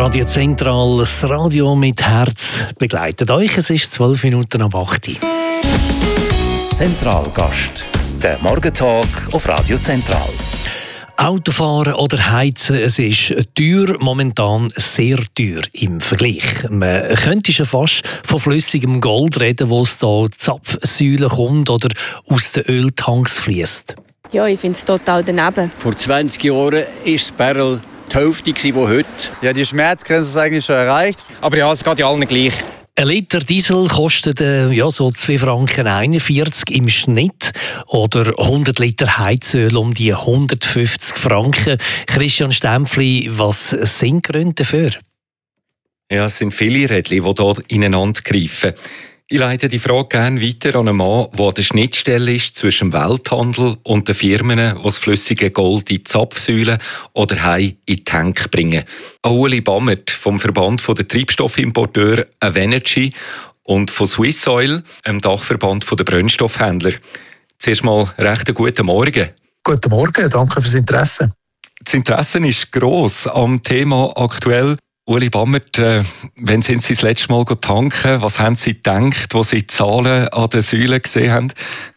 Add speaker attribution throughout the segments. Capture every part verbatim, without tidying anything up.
Speaker 1: Radio Zentral, das Radio mit Herz begleitet euch. Es ist zwölf Minuten ab acht Uhr.
Speaker 2: Zentralgast, der Morgentalk auf Radio Zentral.
Speaker 1: Autofahren oder heizen, es ist teuer, momentan sehr teuer im Vergleich. Man könnte schon fast von flüssigem Gold reden, wo es da Zapfsäulen kommt oder aus den Öltanks fließt.
Speaker 3: Ja, ich finde es total daneben.
Speaker 4: Vor zwanzig Jahren war das Barrel die Hälfte die heute.
Speaker 5: Ja, die Schmerzgrenze ist eigentlich schon erreicht.
Speaker 6: Aber ja, es geht ja allen gleich.
Speaker 1: Ein Liter Diesel kostet äh, ja, so zwei Franken einundvierzig im Schnitt oder hundert Liter Heizöl um die hundertfünfzig Franken. Christian Stempfli, was sind die Gründe dafür?
Speaker 7: Ja, es sind viele Rädchen, die hier ineinander greifen. Ich leite die Frage gerne weiter an einen Mann, der an der Schnittstelle ist zwischen dem Welthandel und den Firmen, die das flüssige Gold in die Zapfsäulen oder heim in die Tank bringen. Ueli Bammert vom Verband der Treibstoffimporteure Avenergy und von Swiss Oil, dem Dachverband der Brennstoffhändler. Zuerst mal recht einen guten Morgen.
Speaker 8: Guten Morgen, danke fürs Interesse.
Speaker 7: Das Interesse ist gross am Thema aktuell. Ueli Bammert, äh, wann sind Sie das letzte Mal tanken? Was haben Sie gedacht, als Sie die Zahlen an den Säulen gesehen haben?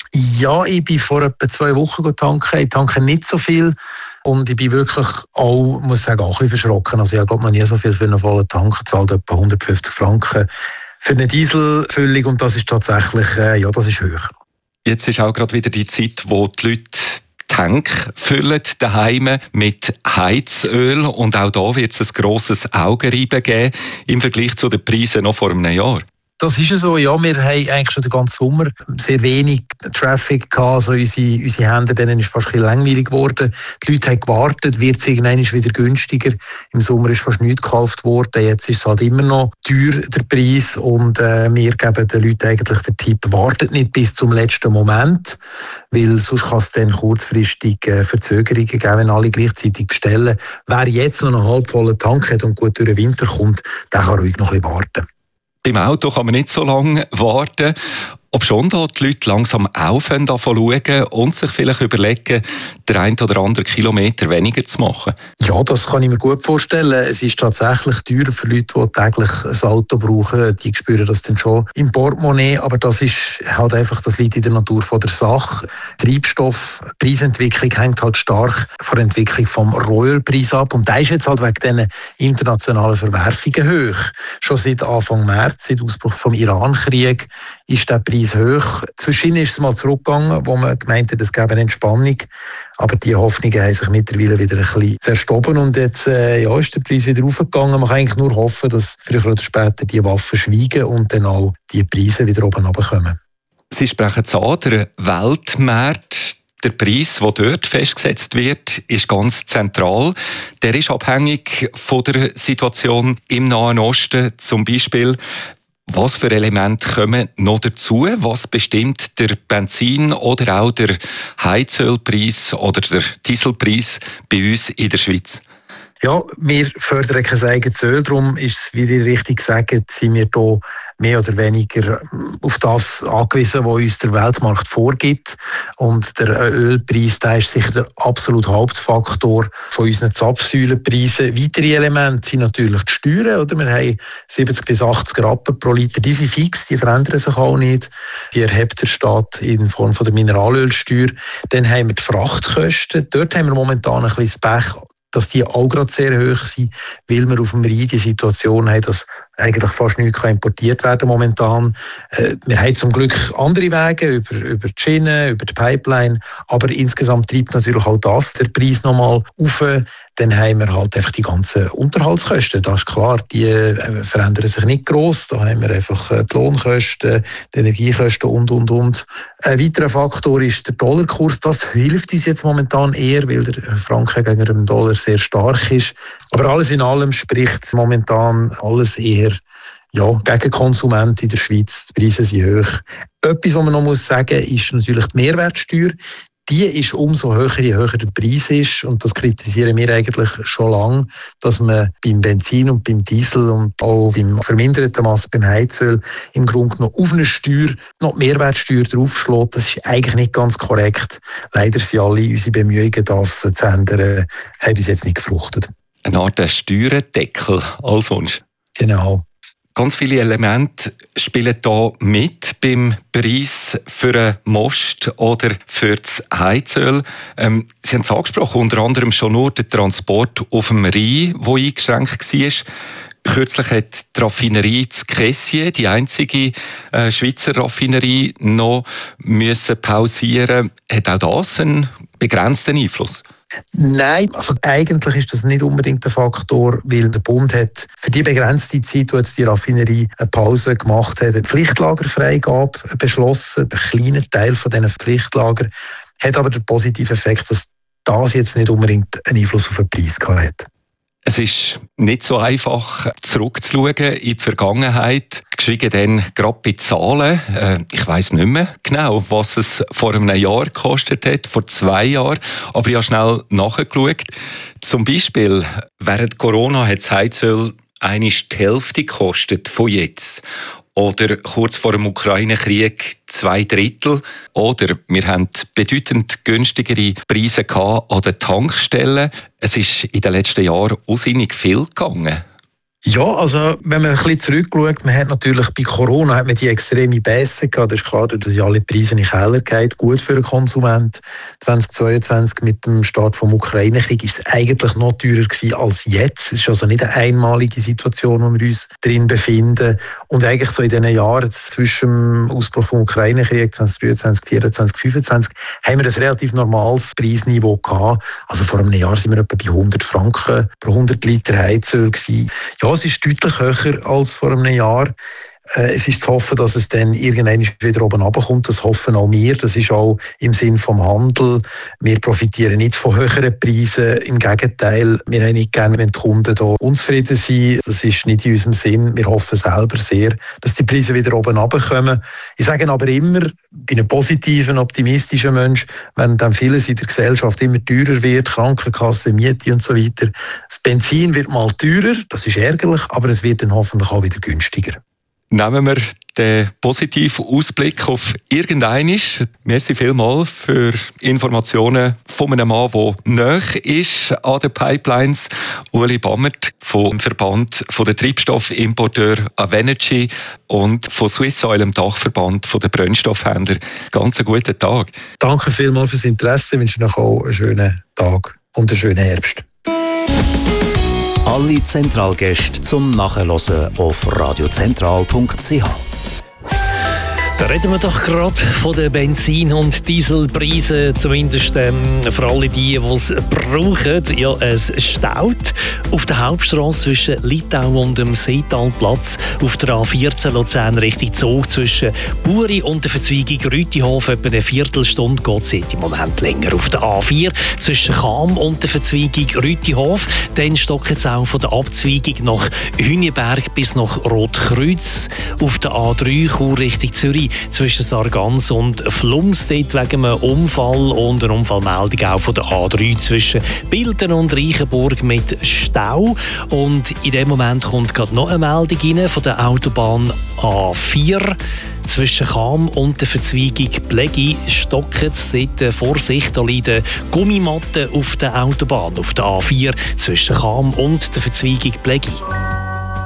Speaker 8: Ja, ich bin vor etwa zwei Wochen tanken. Ich tanke nicht so viel. Und ich bin wirklich auch, muss sagen, auch ein bisschen verschrocken. Also ich habe noch nie so viel für einen vollen Tank gezahlt, etwa hundertfünfzig Franken für eine Dieselfüllung. Und das ist tatsächlich, äh, ja, das ist höher.
Speaker 7: Jetzt ist auch gerade wieder die Zeit, wo die Leute Tank füllen daheim mit Heizöl und auch da wird es ein grosses Augenreiben geben im Vergleich zu den Preisen noch vor einem Jahr.
Speaker 8: Das ist ja so, ja, wir haben eigentlich schon den ganzen Sommer sehr wenig Traffic gehabt, also unsere, unsere Hände, denen ist fast ein bisschen langweilig geworden. Die Leute haben gewartet, wird es irgendwann wieder günstiger. Im Sommer ist fast nichts gekauft worden, jetzt ist es halt immer noch teuer, der Preis, und äh, wir geben den Leuten eigentlich den Tipp, wartet nicht bis zum letzten Moment, weil sonst kann es dann kurzfristig äh, Verzögerungen geben, wenn alle gleichzeitig bestellen. Wer jetzt noch einen halbvollen Tank hat und gut durch den Winter kommt, der kann ruhig noch ein bisschen warten.
Speaker 7: Beim Auto kann man nicht so lange warten. Ob schon da die Leute langsam aufhören, schauen und sich vielleicht überlegen, den einen oder anderen Kilometer weniger zu machen?
Speaker 8: Ja, das kann ich mir gut vorstellen. Es ist tatsächlich teurer für Leute, die täglich ein Auto brauchen. Die spüren das dann schon im Portemonnaie. Aber das ist halt einfach, das liegt in der Natur von der Sache. Treibstoff, Preisentwicklung hängt halt stark von der Entwicklung vom Rohölpreis ab. Und der ist jetzt halt wegen diesen internationalen Verwerfungen hoch. Schon seit Anfang März, seit Ausbruch vom Iran-Krieg, ist der Preis hoch. Zwischendurch ist es mal zurückgegangen, wo man gemeint hat, es gäbe eine Entspannung. Aber die Hoffnungen haben sich mittlerweile wieder ein bisschen verstoben. Und jetzt äh, ja, ist der Preis wieder raufgegangen. Man kann eigentlich nur hoffen, dass früher oder später die Waffen schweigen und dann auch die Preise wieder oben runterkommen.
Speaker 7: Sie sprechen es an, der Weltmarkt. Der Preis, der dort festgesetzt wird, ist ganz zentral. Der ist abhängig von der Situation im Nahen Osten. Zum Beispiel, was für Elemente kommen noch dazu? Was bestimmt der Benzin- oder auch der Heizölpreis oder der Dieselpreis bei uns in der Schweiz?
Speaker 8: Ja, wir fördern kein eigenes Öl, darum ist es, wie ihr richtig sagt, sind wir hier mehr oder weniger auf das angewiesen, was uns der Weltmarkt vorgibt. Und der Ölpreis, der ist sicher der absolute Hauptfaktor von unseren Zapfsäulenpreisen. Weitere Elemente sind natürlich die Steuern. Oder? Wir haben siebzig bis achtzig Rappen pro Liter. Die sind fix, die verändern sich auch nicht. Die erhebt der Staat in Form von der Mineralölsteuer. Dann haben wir die Frachtkosten. Dort haben wir momentan ein bisschen das Pech, dass die auch gerade sehr hoch sind, weil wir auf dem Rhein die Situation haben, dass eigentlich fast nichts importiert werden momentan. Äh, wir haben zum Glück andere Wege über, über die Schiene, über die Pipeline, aber insgesamt treibt natürlich auch das der Preis nochmal auf. Dann haben wir halt einfach die ganzen Unterhaltskosten, das ist klar, die äh, verändern sich nicht gross. Da haben wir einfach äh, die Lohnkosten, die Energiekosten und, und, und. Ein weiterer Faktor ist der Dollarkurs. Das hilft uns jetzt momentan eher, weil der Franken gegenüber dem Dollar sehr stark ist. Aber alles in allem spricht momentan alles eher ja, gegen Konsumenten in der Schweiz. Die Preise sind hoch. Etwas, was man noch muss sagen muss, ist natürlich die Mehrwertsteuer. Die ist umso höher, je höher der Preis ist. Und das kritisieren wir eigentlich schon lange, dass man beim Benzin und beim Diesel und auch beim verminderten Mass beim Heizöl im Grunde noch auf eine Steuer, noch die Mehrwertsteuer draufschlägt. Das ist eigentlich nicht ganz korrekt. Leider sind alle unsere Bemühungen, das zu ändern, haben bis jetzt nicht gefruchtet.
Speaker 7: Eine Art Steuerdeckel als Wunsch.
Speaker 8: Genau.
Speaker 7: Ganz viele Elemente spielen hier mit beim Preis für einen Most oder für das Heizöl. Ähm, Sie haben es angesprochen, unter anderem schon nur der Transport auf dem Rhein, der eingeschränkt war. Kürzlich hat die Raffinerie zu Kessier, die einzige äh, Schweizer Raffinerie, noch müssen pausieren. Hat auch das einen begrenzten Einfluss?
Speaker 8: Nein, also eigentlich ist das nicht unbedingt der Faktor, weil der Bund hat für die begrenzte Zeit, wo jetzt die Raffinerie eine Pause gemacht hat, eine Pflichtlagerfreigabe beschlossen. Ein kleiner Teil von diesen Pflichtlager hat aber den positiven Effekt, dass das jetzt nicht unbedingt einen Einfluss auf den Preis gehabt hat.
Speaker 7: Es ist nicht so einfach, zurückzuschauen in die Vergangenheit. Geschwiegen dann gerade bei Zahlen. Äh, ich weiss nicht mehr genau, was es vor einem Jahr gekostet hat, vor zwei Jahren. Aber ich habe schnell nachgeschaut. Zum Beispiel, während Corona hat das Heizöl einmal die Hälfte gekostet von jetzt. Oder kurz vor dem Ukraine-Krieg zwei Drittel. Oder wir haben bedeutend günstigere Preise gehabt an den Tankstellen. Es ist in den letzten Jahren unsinnig viel gegangen.
Speaker 8: Ja, also wenn man ein bisschen zurückschaut, man hat natürlich bei Corona hat man die extreme Bässe gehabt. Das ist klar, dass ja alle Preise in den Keller gehen. Gut für den Konsument. zweitausendzweiundzwanzig mit dem Start vom Ukraine-Krieg ist es eigentlich noch teurer gewesen als jetzt. Es ist also nicht eine einmalige Situation, in der wir uns drin befinden. Und eigentlich so in diesen Jahren zwischen dem Ausbruch vom Ukraine-Krieg zweitausenddreiundzwanzig, vierundzwanzig, fünfundzwanzig haben wir ein relativ normales Preisniveau gehabt. Also vor einem Jahr sind wir etwa bei hundert Franken pro hundert Liter Heizöl gewesen. Ja, es ist deutlich höher als vor einem Jahr. Es ist zu hoffen, dass es dann irgendwann wieder oben runterkommt. Das hoffen auch wir. Das ist auch im Sinn vom Handel. Wir profitieren nicht von höheren Preisen. Im Gegenteil, wir haben nicht gerne, wenn die Kunden hier unzufrieden sind. Das ist nicht in unserem Sinn. Wir hoffen selber sehr, dass die Preise wieder oben runterkommen. Ich sage aber immer, ich bin ein positiver, optimistischer Mensch, wenn dann vieles in der Gesellschaft immer teurer wird, Krankenkasse, Miete und so weiter. Das Benzin wird mal teurer, das ist ärgerlich, aber es wird dann hoffentlich auch wieder günstiger.
Speaker 7: Nehmen wir den positiven Ausblick auf irgendeines. Merci vielmals für Informationen von einem Mann, der nahe ist an den Pipelines. Uli Bammert vom Verband der Treibstoffimporteur Avenergy und von Swiss Oil, dem Dachverband der Brennstoffhändler. Ganz einen guten Tag.
Speaker 8: Danke vielmals fürs Interesse. Ich wünsche euch auch einen schönen Tag und einen schönen Herbst.
Speaker 2: Alle Zentralgäste zum Nachhören auf radiozentral punkt c h.
Speaker 1: Da reden wir doch gerade von den Benzin- und Dieselpreisen, zumindest ähm, für alle die, die es brauchen. Ja, es staut auf der Hauptstrasse zwischen Litau und dem Seetalplatz, auf der A vierzehn Luzern Richtung Zug zwischen Buri und der Verzweigung Rütihof. Etwa eine Viertelstunde geht es im Moment länger. Auf der A vier zwischen Cham und der Verzweigung Rütihof. Dann stockt es auch von der Abzweigung nach Hüniberg bis nach Rotkreuz. Auf der A drei Chur Richtung Zürich zwischen Sargans und Flums, dort wegen einem Unfall und einer Unfallmeldung auch von der A drei zwischen Bilden und Reichenburg mit Stau. Und in dem Moment kommt gerade noch eine Meldung rein von der Autobahn A vier. Zwischen Cham und der Verzweigung Plegi stockt es. Dort Vorsicht, da liegen Gummimatten auf der Autobahn. Auf der A vier zwischen Cham und der Verzweigung Plegi.